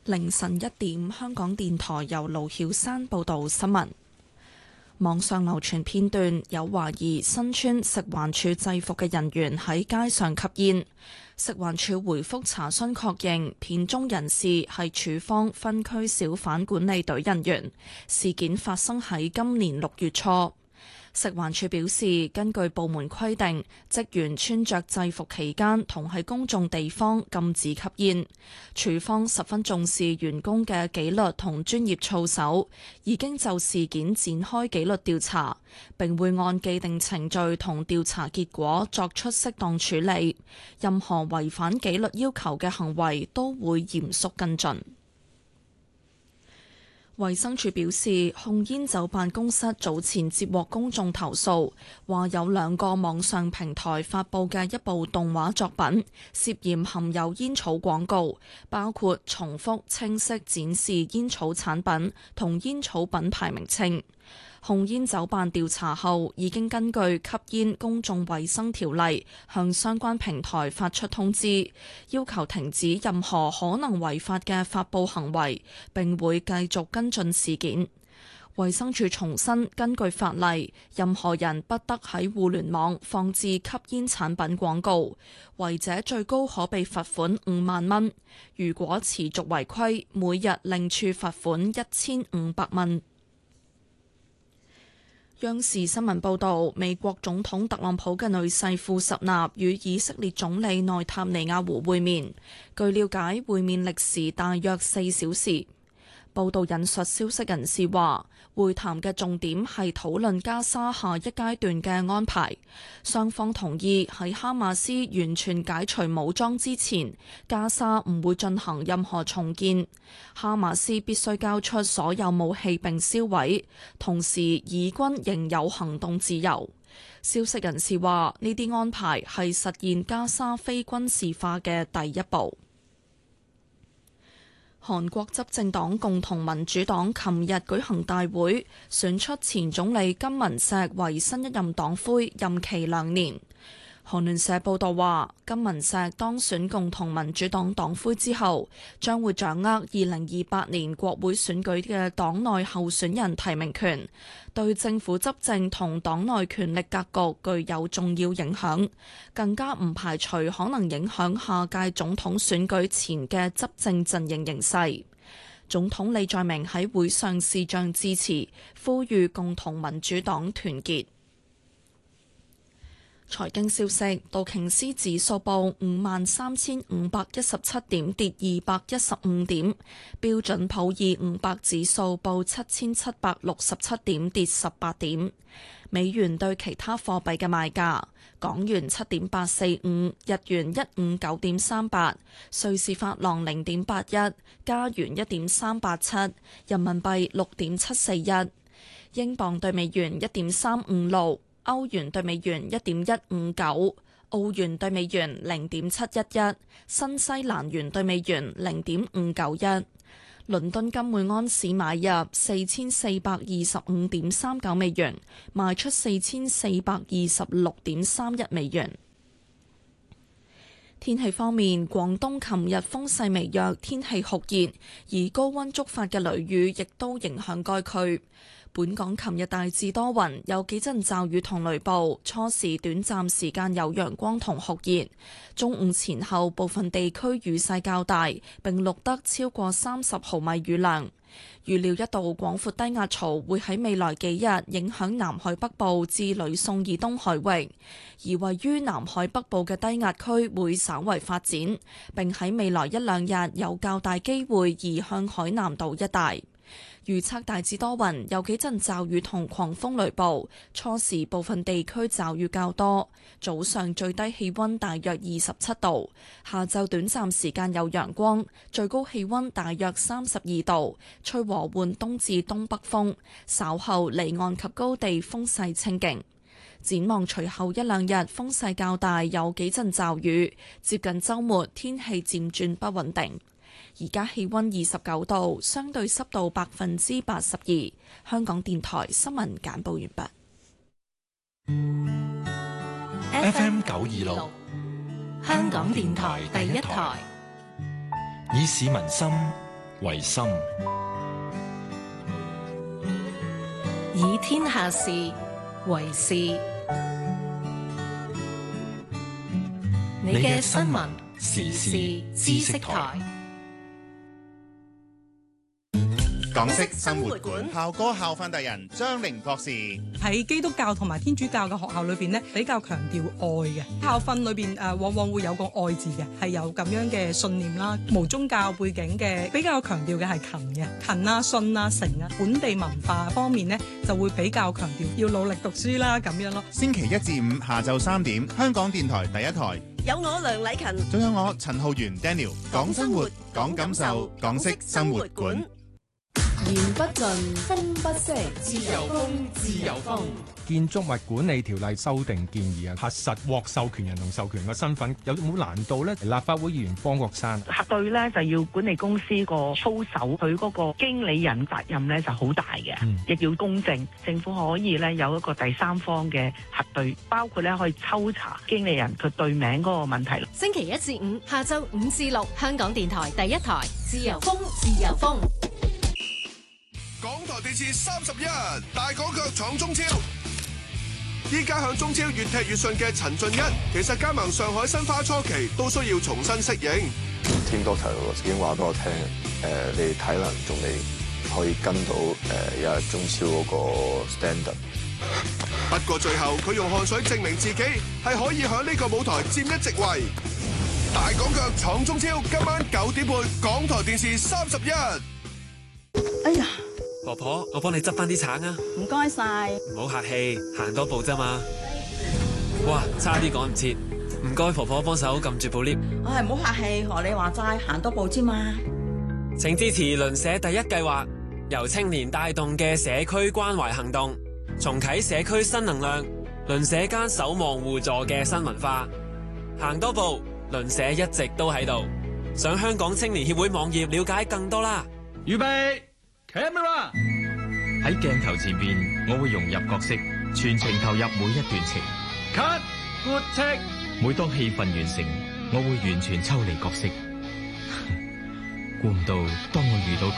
凌晨1點，香港電台由盧曉山報道新聞。網上流傳片段，有懷疑身穿食環署制服嘅人員喺街上吸煙。食環署回覆查詢確認，片中人士係署方分區小販管理隊人員。事件發生喺今年6月初。食環署表示，根據部門規定，職員穿着制服期間同喺公眾地方禁止吸煙。署方十分重視員工嘅紀律同專業操守，已經就事件展開紀律調查，並會按既定程序同調查結果作出適當處理。任何違反紀律要求嘅行為都會嚴肅跟進。衛生署表示，控煙酒辦公室早前接獲公眾投訴，話有2個網上平台發布嘅一部動畫作品涉嫌含有煙草廣告，包括重複清晰展示煙草產品同煙草品牌名稱。控煙酒辦調查後，已經根據吸煙公眾衛生條例向相關平台發出通知，要求停止任何可能違法嘅發佈行為，並會繼續跟進事件。衛生署重申，根據法例，任何人不得喺互聯網放置吸煙產品廣告，違者最高可被罰款5萬蚊。如果持續違規，每日另處罰款1500蚊。央視新聞報導，美國總統特朗普嘅女婿庫什納與以色列總理內塔尼亞胡會面。據了解，會面歷時大約4小時。報道引述消息人士話，會談嘅重點係討論加沙下一階段嘅安排。雙方同意喺哈馬斯完全解除武裝之前，加沙唔會進行任何重建。哈馬斯必須交出所有武器並銷毀，同時以軍仍有行動自由。消息人士話，呢啲安排係實現加沙非軍事化嘅第一步。韓國執政黨共同民主黨琴日舉行大會，選出前總理金文錫為新一任黨魁，任期2年。韓聯社報道話，金文錫當選共同民主黨黨魁之後，將會掌握2028年國會選舉嘅黨內候選人提名權，對政府執政同黨內權力格局具有重要影響，更加唔排除可能影響下屆總統選舉前嘅執政陣營形勢。總統李在明喺會上視像致辭，呼籲共同民主黨團結。財經消息，道瓊斯指數報53,517點，跌215點；標準普爾500指數報7,767點，跌18點。美元對其他貨幣嘅賣價：港元7.845，日元159.38，瑞士法郎0.81，加元1.387，人民幣6.741，英鎊對美元1.356。歐元對美元1.159，澳元對美元0.711，新西蘭元對美元0.591。倫敦金每安士買入4425.39美元，賣出4426.31美元。天氣方面，廣東琴日風勢微弱，天氣酷熱，而高溫觸發嘅雷雨亦都影響該區。本港琴日大致多雲，有幾陣驟雨同雷暴，初時短暫時間有陽光同酷熱，中午前後部分地區雨勢較大，並錄得超過30毫米雨量。預料一道廣闊低壓槽會喺未來幾日影響南海北部至呂宋以東海域，而位於南海北部嘅低壓區會稍為發展，並喺未來1-2日有較大機會移向海南島一帶。預測大致多雲，有幾陣驟雨同狂風雷暴，初時部分地區驟雨較多，早上最低氣溫大約27度，下晝短暫時間有陽光，最高氣溫大約32度，吹和緩東至東北風，稍後離岸及高地風勢清勁。展望隨後1-2日風勢較大，有幾陣驟雨，接近週末天氣漸轉不穩定。而家氣溫29度，相對濕度82%。香港電台新聞簡報完畢。FM 926，香港電台第一台，以市民心為心， 以天下事為事。你嘅新聞時事知識台。 港式生活館校歌校訓達人張玲博士喺基督教同埋天主教嘅學校裏邊呢，比較強調愛嘅校訓裏邊往往會有個愛字嘅，係有咁樣嘅信念啦。無宗教背景嘅比較強調嘅係勤嘅勤啊、信啊、誠啊。本地文化方面呢，就會比較強調要努力讀書啦咁樣咯。 星期1至5下晝3點，香港電台第一台有我梁禮勤， 仲有我陳浩源 Daniel， 講生活，講感受，港式生活館。 言不盡，風不息，自由風，自由風。 建築物管理條例修訂建議啊，核實獲授權人同授權嘅身份有冇難度呢？立法會議員方國珊核對呢就要管理公司個操守，佢嗰個經理人責任呢就好大嘅，亦要公正。政府可以呢有一個第三方嘅核對，包括呢可以抽查經理人佢對名嗰個問題。 星期1至5下晝5至6，香港電台第一台，自由風，自由風。 港台電視31大港腳闖中超，依家向中超越踢越順嘅陳俊一，其實加盟上海申花初期都需要重新適應。 天多頭已經話俾我聽，你體能仲未可以跟到有中超嗰個 standard。 不過最後佢用汗水證明自己係可以喺呢個舞台佔一席位。大港腳闖中超，今晚9點半，港台電視31。 哎呀！ 婆婆，我幫你執翻啲橙啊！ 唔該晒， 唔好客氣，行多步啫嘛。哇，差啲趕唔切，唔該婆婆幫手撳住部 lift。 唉，唔好客氣，學你話齋，行多步啫嘛。 請支持鄰舍第一計劃，由青年帶動嘅社區關懷行動，重啟社區新能量，鄰舍間守望互助嘅新文化。行多步，鄰舍一直都喺度。上香港青年協會網頁了解更多啦。 預備。Camera 喺鏡頭前面，我會融入角色，全程投入每一段情。Cut good take。每當戲份完成，我會完全抽離角色。估唔到，當我遇到